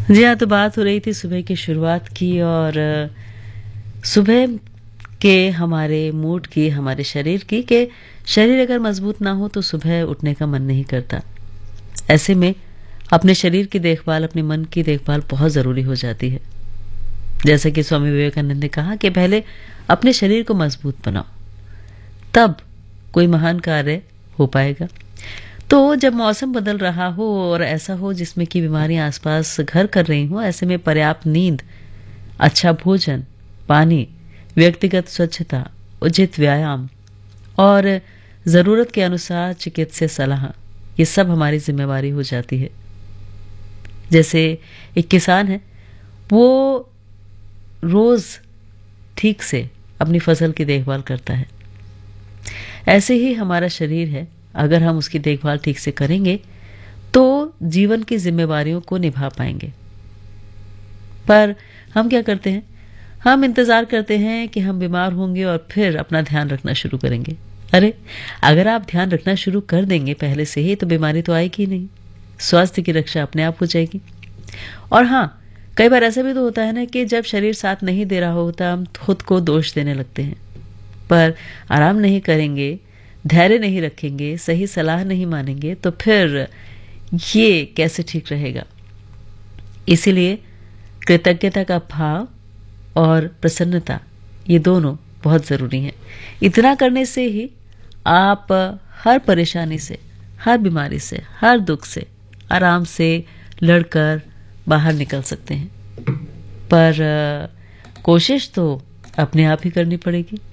जी हाँ, तो बात हो रही थी सुबह की शुरुआत की और सुबह के हमारे मूड की, हमारे शरीर की कि शरीर अगर मजबूत ना हो तो सुबह उठने का मन नहीं करता। ऐसे में अपने शरीर की देखभाल, अपने मन की देखभाल बहुत ज़रूरी हो जाती है। जैसा कि स्वामी विवेकानंद ने कहा कि पहले अपने शरीर को मजबूत बनाओ, तब कोई महान कार्य हो पाएगा। तो जब मौसम बदल रहा हो और ऐसा हो जिसमें कि बीमारियां आसपास घर कर रही हों, ऐसे में पर्याप्त नींद, अच्छा भोजन, पानी, व्यक्तिगत स्वच्छता, उचित व्यायाम और ज़रूरत के अनुसार चिकित्सीय सलाह, ये सब हमारी जिम्मेवारी हो जाती है। जैसे एक किसान है, वो रोज़ ठीक से अपनी फसल की देखभाल करता है। ऐसे ही हमारा शरीर है, अगर हम उसकी देखभाल ठीक से करेंगे तो जीवन की जिम्मेवारियों को निभा पाएंगे। पर हम क्या करते हैं, हम इंतज़ार करते हैं कि हम बीमार होंगे और फिर अपना ध्यान रखना शुरू करेंगे। अरे, अगर आप ध्यान रखना शुरू कर देंगे पहले से ही तो बीमारी तो आएगी ही नहीं, स्वास्थ्य की रक्षा अपने आप हो जाएगी। और हाँ, कई बार ऐसा भी तो होता है ना कि जब शरीर साथ नहीं दे रहा होता, हम खुद को दोष देने लगते हैं। पर आराम नहीं करेंगे, धैर्य नहीं रखेंगे, सही सलाह नहीं मानेंगे तो फिर ये कैसे ठीक रहेगा। इसीलिए कृतज्ञता का भाव और प्रसन्नता, ये दोनों बहुत ज़रूरी हैं। इतना करने से ही आप हर परेशानी से, हर बीमारी से, हर दुख से आराम से लड़कर बाहर निकल सकते हैं। पर कोशिश तो अपने आप ही करनी पड़ेगी।